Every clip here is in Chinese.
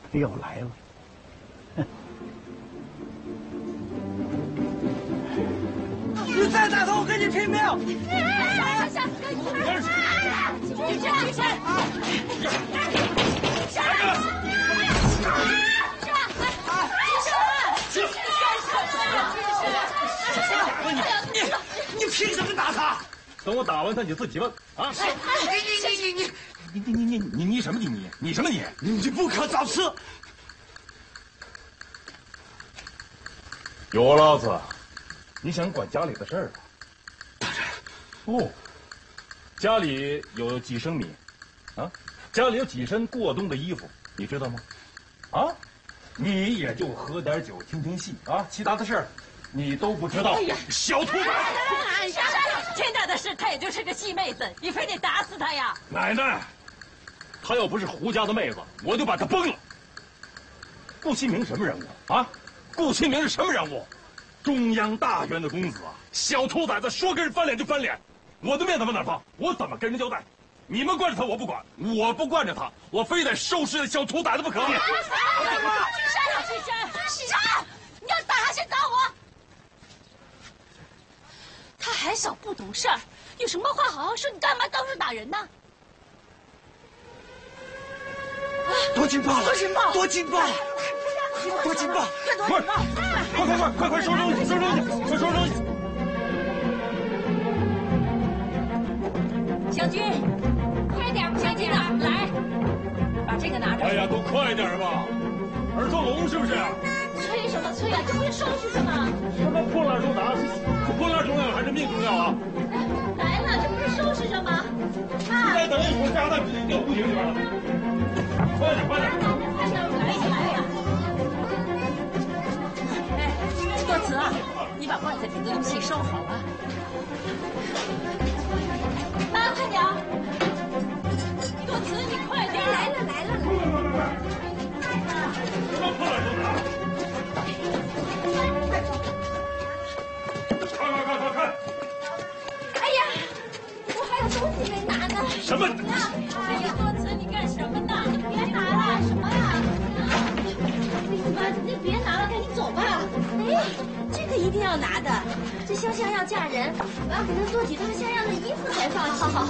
又来了。 你再打他，我跟你拼命！你凭什么打他？ 等我打完他，你自己问啊！你什么你什么你？ 你不可造次！ 有老子，你想管家里的事儿啊？ 大人， 哦，家里有几升米，啊，家里有几身过冬的衣服，你知道吗？啊，你也就喝点酒听听戏啊，其他的事儿你都不知道。 哎呀， 小兔崽子！ 天大的事，她也就是个细妹子，你非得打死她呀？ 奶奶，她要不是胡家的妹子，我就把她崩了。顾清明什么人物啊？顾清明是什么人物？中央大员的公子啊！小兔崽子说跟人翻脸就翻脸，我的面子往哪放？我怎么跟人交代？你们惯着他，我不管；我不惯着他，我非得收拾那小兔崽子不可。 去杀！你要打他，先打我！他还小不懂事儿，有什么话好好说，你干嘛到处打人呢？ 多劲爆了！ 多劲爆！ 多劲爆！多劲爆！ 快收东西！快收东西！ 小军，快点！小军啊，来，把这个拿着。 哎呀，都快点吧！耳朵聋是不是？ 催什么催啊？这不是收拾什么？ 什么破烂重拿？破烂重要还是命重要啊？ 来了，这不是收拾着吗？ 妈，再等一会儿，这样那要不行里边了。快点！ 来呀！哎，多慈啊，你把罐子里的东西收好啊！妈，快点！多慈，你快点！来了！ 什么破烂重拿？快！ 哎呀，我还有东西没拿呢。 什么？ 哎呀，多慈，你干什么呢？你别拿了，什么啊？妈，你别拿了，赶紧走吧。哎，这个一定要拿的。这香香要嫁人，我要给她做几套像样的衣服才放心。好。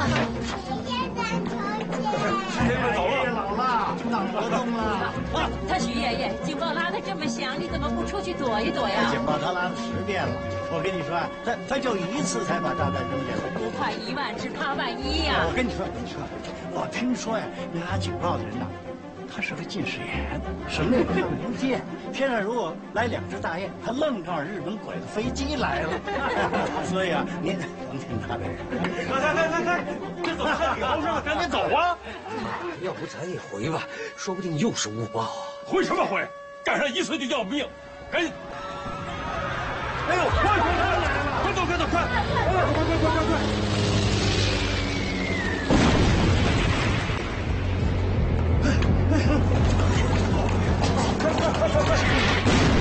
走了， 老了，当活动了。 他许爷爷，警报拉得这么响，你怎么不出去躲一躲呀？ 警报他拉了10遍了，我跟你说啊，他就一次才把炸弹扔下来。 不怕1万，只怕万一呀！ 我跟你说，我听说呀，拉警报的人呐，他是个近视眼，什么也看不见。天上如果来2只大雁，他愣撞日本鬼子飞机来了。所以啊，您甭听他的人。 来，这怎么还挺豪爽？赶紧走啊！ 要不咱也回吧，说不定又是误报啊！ 回什么回？赶上1次就要命，赶紧！哎呦，快走！快！